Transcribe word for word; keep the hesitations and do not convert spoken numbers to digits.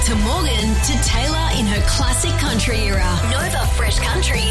to Morgan to Taylor in her classic country era. Nova Fresh Country